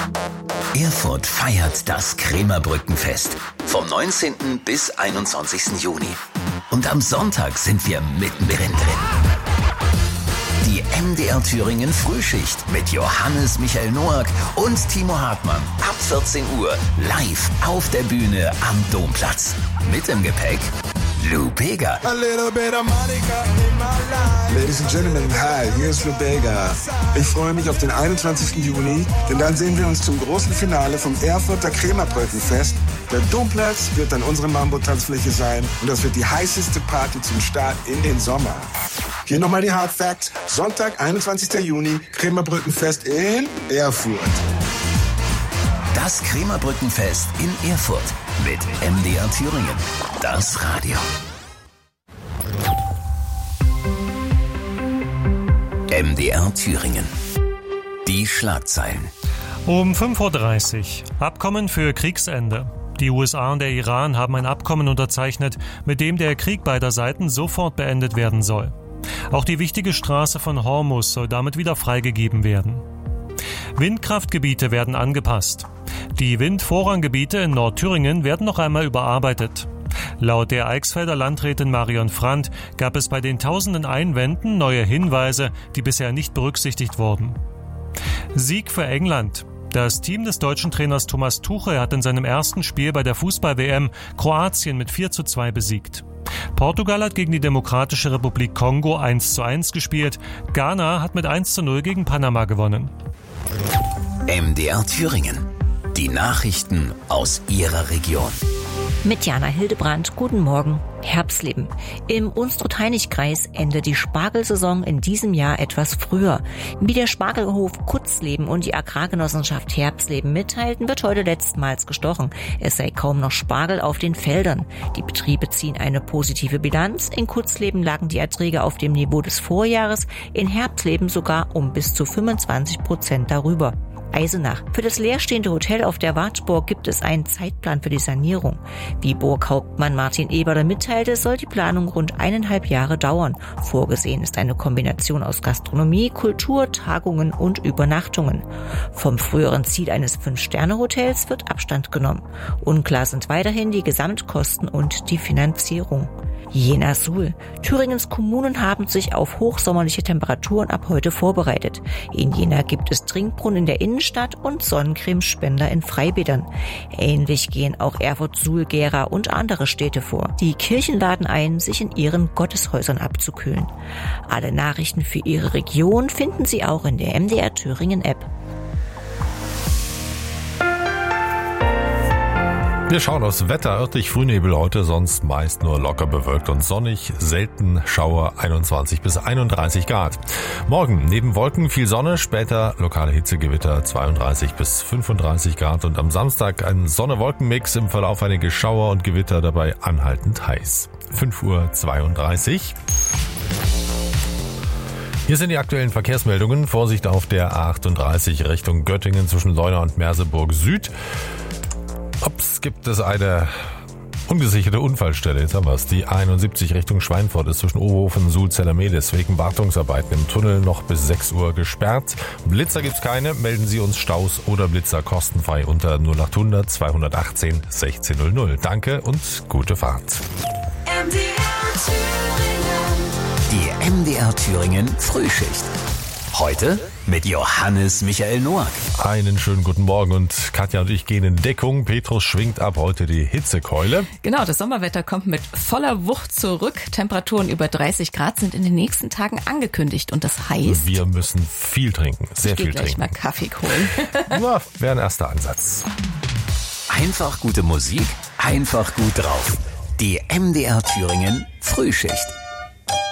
Erfurt feiert das Krämerbrückenfest vom 19. bis 21. Juni. Und am Sonntag sind wir mittendrin drin. Die MDR Thüringen Frühschicht mit Johannes Michael Noack und Timo Hartmann. Ab 14 Uhr live auf der Bühne am Domplatz. Mit im Gepäck Lou Bega. Ladies and Gentlemen, hi, hier ist Lou Bega. Ich freue mich auf den 21. Juni, denn dann sehen wir uns zum großen Finale vom Erfurter Krämerbrückenfest. Der Domplatz wird dann unsere Mambo-Tanzfläche sein und das wird die heißeste Party zum Start in den Sommer. Hier nochmal die Hard Facts. Sonntag, 21. Juni, Krämerbrückenfest in Erfurt. Das Krämerbrückenfest in Erfurt mit MDR Thüringen. Das Radio. MDR Thüringen. Die Schlagzeilen. Um 5.30 Uhr. Abkommen für Kriegsende. Die USA und der Iran haben ein Abkommen unterzeichnet, mit dem der Krieg beider Seiten sofort beendet werden soll. Auch die wichtige Straße von Hormuz soll damit wieder freigegeben werden. Windkraftgebiete werden angepasst. Die Windvorranggebiete in Nordthüringen werden noch einmal überarbeitet. Laut der Eichsfelder Landrätin Marion Frandt gab es bei den tausenden Einwänden neue Hinweise, die bisher nicht berücksichtigt wurden. Sieg für England. Das Team des deutschen Trainers Thomas Tuchel hat in seinem ersten Spiel bei der Fußball-WM Kroatien mit 4:2 besiegt. Portugal hat gegen die Demokratische Republik Kongo 1:1 gespielt. Ghana hat mit 1:0 gegen Panama gewonnen. MDR Thüringen. Die Nachrichten aus Ihrer Region. Mit Jana Hildebrandt, guten Morgen. Herbstleben. Im Unstrut-Hainich-Kreis endet die Spargelsaison in diesem Jahr etwas früher. Wie der Spargelhof Kutzleben und die Agrargenossenschaft Herbstleben mitteilten, wird heute letztmals gestochen. Es sei kaum noch Spargel auf den Feldern. Die Betriebe ziehen eine positive Bilanz. In Kutzleben lagen die Erträge auf dem Niveau des Vorjahres, in Herbstleben sogar um bis zu 25% darüber. Eisenach. Für das leerstehende Hotel auf der Wartburg gibt es einen Zeitplan für die Sanierung. Wie Burghauptmann Martin Eberle mitteilte, soll die Planung rund 1,5 Jahre dauern. Vorgesehen ist eine Kombination aus Gastronomie, Kultur, Tagungen und Übernachtungen. Vom früheren Ziel eines 5-Sterne-Hotels wird Abstand genommen. Unklar sind weiterhin die Gesamtkosten und die Finanzierung. Jena-Suhl. Thüringens Kommunen haben sich auf hochsommerliche Temperaturen ab heute vorbereitet. In Jena gibt es Trinkbrunnen in der Innenstadt und Sonnencremespender in Freibädern. Ähnlich gehen auch Erfurt, Suhl, Gera und andere Städte vor. Die Kirchen laden ein, sich in ihren Gotteshäusern abzukühlen. Alle Nachrichten für Ihre Region finden Sie auch in der MDR Thüringen App. Wir schauen aufs Wetter. Örtlich Frühnebel heute, sonst meist nur locker bewölkt und sonnig. Selten Schauer, 21 bis 31 Grad. Morgen neben Wolken viel Sonne, später lokale Hitzegewitter, 32 bis 35 Grad. Und am Samstag ein Sonne-Wolken-Mix, im Verlauf einige Schauer und Gewitter, dabei anhaltend heiß. 5:32 Uhr. Hier sind die aktuellen Verkehrsmeldungen. Vorsicht auf der A38 Richtung Göttingen zwischen Leuna und Merseburg Süd. Gibt es eine ungesicherte Unfallstelle. Jetzt haben wir es. Die A71 Richtung Schweinfurt ist zwischen Oberhofen und Suhl-Zellermedes wegen Wartungsarbeiten im Tunnel noch bis 6 Uhr gesperrt. Blitzer gibt's keine. Melden Sie uns Staus oder Blitzer kostenfrei unter 0800 218 1600. Danke und gute Fahrt. Die MDR Thüringen Frühschicht. Heute mit Johannes Michael Noack. Einen schönen guten Morgen und Katja und ich gehen in Deckung. Petrus schwingt ab heute die Hitzekeule. Genau, das Sommerwetter kommt mit voller Wucht zurück. Temperaturen über 30 Grad sind in den nächsten Tagen angekündigt und das heißt... Wir müssen viel trinken, sehr viel trinken. Ich geh gleich mal Kaffee holen. Ja, wäre ein erster Ansatz. Einfach gute Musik, einfach gut drauf. Die MDR Thüringen Frühschicht.